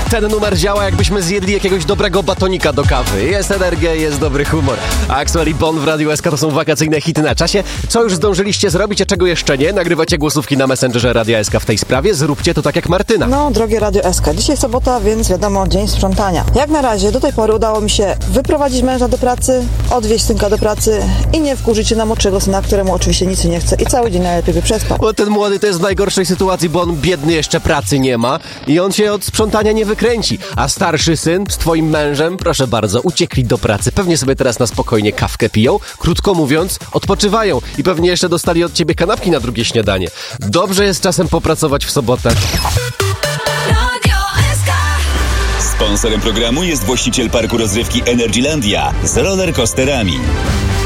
Ten numer działa, jakbyśmy zjedli jakiegoś dobrego batonika do kawy. Jest energia, jest dobry humor. Axwell i Bon w Radiu SK to są wakacyjne hity na czasie. Co już zdążyliście zrobić, a czego jeszcze nie? Nagrywacie głosówki na Messengerze Radia SK w tej sprawie. Zróbcie to tak jak Martyna. No, drogie Radio SK, dzisiaj sobota, więc wiadomo, dzień sprzątania. Jak na razie, do tej pory udało mi się wyprowadzić męża do pracy, odwieźć synka do pracy i nie wkurzyć się na młodszego syna, któremu oczywiście nic nie chce i cały dzień najlepiej by przespał. Bo ten młody to jest w najgorszej sytuacji, bo on biedny jeszcze pracy nie ma i on się od sprzątania nie wykręci. A starszy syn z twoim mężem, proszę bardzo, uciekli do pracy. Pewnie sobie teraz na spokojnie kawkę piją, krótko mówiąc, odpoczywają i pewnie jeszcze dostali od ciebie kanapki na drugie śniadanie. Dobrze jest czasem popracować w sobotę. Sponsorem programu jest właściciel parku rozrywki Energylandia z rollercoasterami.